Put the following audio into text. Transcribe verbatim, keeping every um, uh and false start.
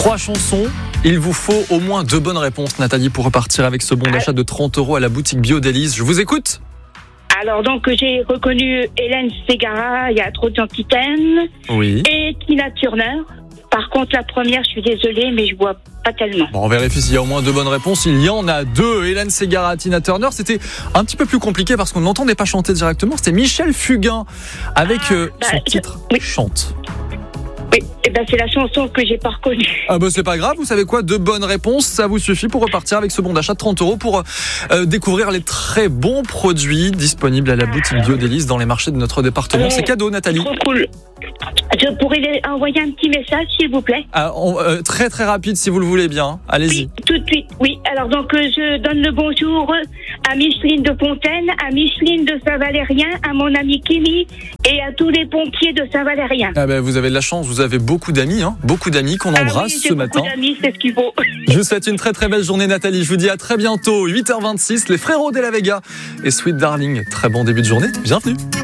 Trois chansons. Il vous faut au moins deux bonnes réponses, Nathalie, pour repartir avec ce bon d'achat de trente euros à la boutique Bio d'Élise. Je vous écoute. Alors donc j'ai reconnu Hélène Ségara, il y a trop de gens qui t'aiment. Oui. Et Tina Turner. Par contre la première, je suis désolée, mais je vois pas tellement. Bon, on vérifie s'il y a au moins deux bonnes réponses. Il y en a deux. Hélène Ségara, Tina Turner. C'était un petit peu plus compliqué parce qu'on ne l'entendait pas chanter directement. C'était Michel Fugain avec ah, euh, bah, son je... titre oui. Chante. Oui, et ben c'est la chanson que j'ai pas reconnue. Ah bah c'est pas grave, vous savez quoi, deux bonnes réponses, ça vous suffit pour repartir avec ce bon d'achat de trente euros pour euh, découvrir les très bons produits disponibles à la boutique Bio d'Élise dans les marchés de notre département. C'est cadeau, Nathalie. Trop cool. Je pourrais envoyer un petit message, s'il vous plaît. Ah, on, euh, très très rapide si vous le voulez bien. Allez-y. Oui, tout de suite. Oui. Alors donc euh, je donne le bonjour à Micheline de Fontaine, à Micheline de Saint-Valérien, à mon ami Kimi et à tous les pompiers de Saint-Valérien. Ah ben vous avez de la chance, vous avez beaucoup d'amis, hein, beaucoup d'amis qu'on embrasse ah oui, ce matin. Beaucoup d'amis, c'est ce qu'il faut. Je vous souhaite une très très belle journée, Nathalie. Je vous dis à très bientôt, huit heures vingt-six, les Frérots de la Vega et Sweet Darling. Très bon début de journée. Bienvenue.